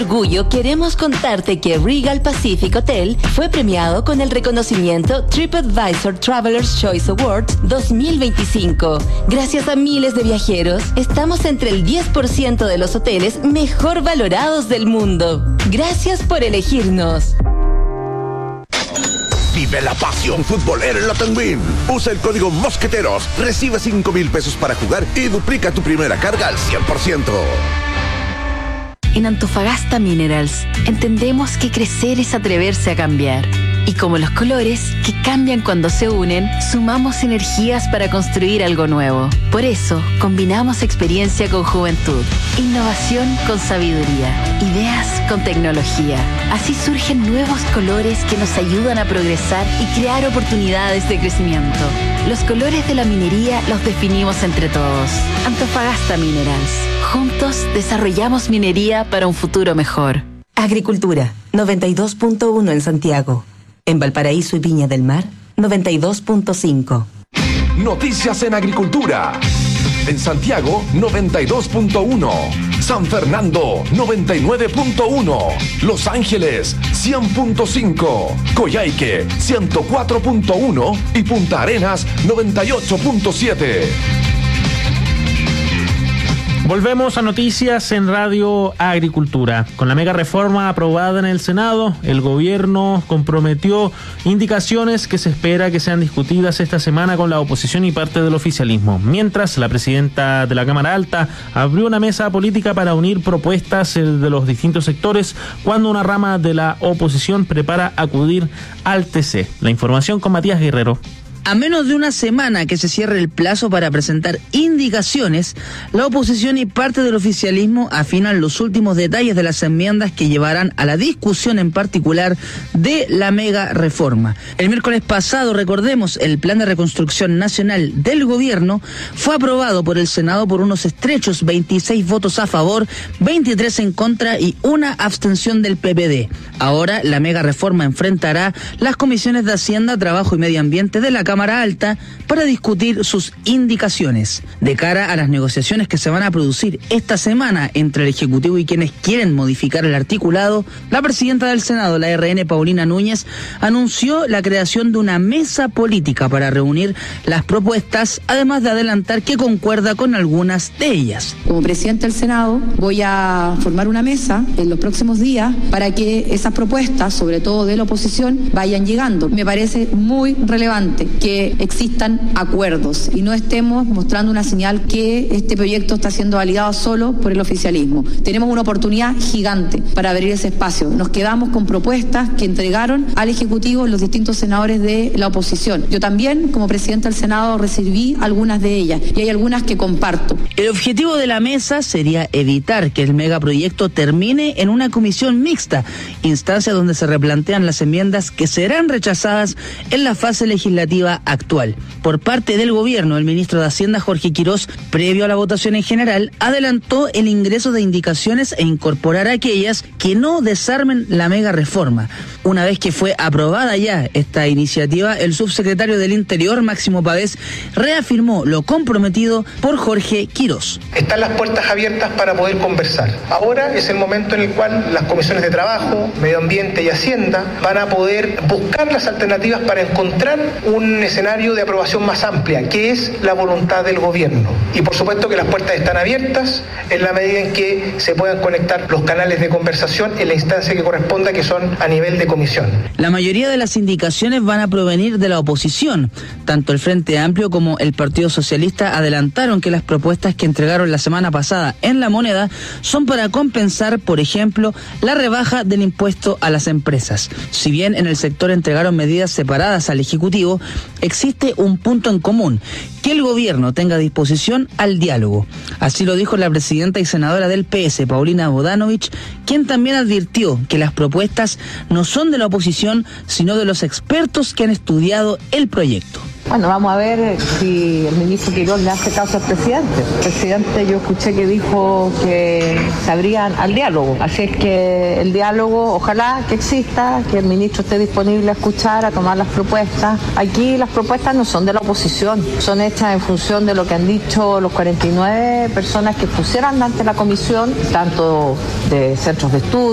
orgullo queremos contarte que Regal Pacific Hotel fue premiado con el reconocimiento TripAdvisor Traveler's Choice Awards 2025. Gracias a miles de viajeros, estamos entre el 10% de los hoteles mejor valorados del mundo. Gracias por elegirnos. Vive la pasión futbolera en la Tenguín. Usa el código Mosqueteros, recibe 5,000 pesos para jugar y duplica tu primera carga al 100%. En Antofagasta Minerals entendemos que crecer es atreverse a cambiar. Y como los colores, que cambian cuando se unen, sumamos energías para construir algo nuevo. Por eso, combinamos experiencia con juventud, innovación con sabiduría, ideas con tecnología. Así surgen nuevos colores que nos ayudan a progresar y crear oportunidades de crecimiento. Los colores de la minería los definimos entre todos. Antofagasta Minerals. Juntos desarrollamos minería para un futuro mejor. Agricultura, 92.1 en Santiago. En Valparaíso y Viña del Mar, 92.5. Noticias en agricultura. En Santiago, 92.1. San Fernando, 99.1. Los Ángeles, 100.5. Coyhaique, 104.1. Y Punta Arenas, 98.7. Volvemos a noticias en Radio Agricultura. Con la mega reforma aprobada en el Senado, el gobierno comprometió indicaciones que se espera que sean discutidas esta semana con la oposición y parte del oficialismo. Mientras, la presidenta de la Cámara Alta abrió una mesa política para unir propuestas de los distintos sectores cuando una rama de la oposición prepara acudir al TC. La información con Matías Guerrero. A menos de una semana que se cierre el plazo para presentar indicaciones, la oposición y parte del oficialismo afinan los últimos detalles de las enmiendas que llevarán a la discusión en particular de la mega reforma. El miércoles pasado, recordemos, el Plan de Reconstrucción Nacional del Gobierno fue aprobado por el Senado por unos estrechos 26 votos a favor, 23 en contra y una abstención del PPD. Ahora, la mega reforma enfrentará las comisiones de Hacienda, Trabajo y Medio Ambiente de la Cámara Alta para discutir sus indicaciones. De cara a las negociaciones que se van a producir esta semana entre el Ejecutivo y quienes quieren modificar el articulado, la presidenta del Senado, la RN Paulina Núñez, anunció la creación de una mesa política para reunir las propuestas, además de adelantar que concuerda con algunas de ellas. Como presidenta del Senado, voy a formar una mesa en los próximos días para que esas propuestas, sobre todo de la oposición, vayan llegando. Me parece muy relevante que existan acuerdos y no estemos mostrando una señal que este proyecto está siendo validado solo por el oficialismo. Tenemos una oportunidad gigante para abrir ese espacio. Nos quedamos con propuestas que entregaron al Ejecutivo los distintos senadores de la oposición. Yo también, como presidenta del Senado, recibí algunas de ellas y hay algunas que comparto. El objetivo de la mesa sería evitar que el megaproyecto termine en una comisión mixta, instancia donde se replantean las enmiendas que serán rechazadas en la fase legislativa actual. Por parte del gobierno, el ministro de Hacienda, Jorge Quirós, previo a la votación en general, adelantó el ingreso de indicaciones e incorporar aquellas que no desarmen la mega reforma. Una vez que fue aprobada ya esta iniciativa, el subsecretario del Interior, Máximo Pavés, reafirmó lo comprometido por Jorge Quirós. Están las puertas abiertas para poder conversar. Ahora es el momento en el cual las comisiones de Trabajo, Medio Ambiente y Hacienda van a poder buscar las alternativas para encontrar un escenario de aprobación más amplia, que es la voluntad del gobierno. Y por supuesto que las puertas están abiertas en la medida en que se puedan conectar los canales de conversación en la instancia que corresponda, que son a nivel de comisión. La mayoría de las indicaciones van a provenir de la oposición. Tanto el Frente Amplio como el Partido Socialista adelantaron que las propuestas que entregaron la semana pasada en La Moneda son para compensar, por ejemplo, la rebaja del impuesto a las empresas. Si bien en el sector entregaron medidas separadas al Ejecutivo, existe un punto en común: que el gobierno tenga disposición al diálogo. Así lo dijo la presidenta y senadora del PS, Paulina Bodanovich, quien también advirtió que las propuestas no son de la oposición, sino de los expertos que han estudiado el proyecto. Bueno, vamos a ver si el ministro Quirós le hace caso al presidente. El presidente, yo escuché que dijo que se abrían al diálogo. Así es que el diálogo, ojalá que exista, que el ministro esté disponible a escuchar, a tomar las propuestas. Aquí las propuestas no son de la oposición, son hechas en función de lo que han dicho los 49 personas que pusieron ante la comisión, tanto de centros de estudio,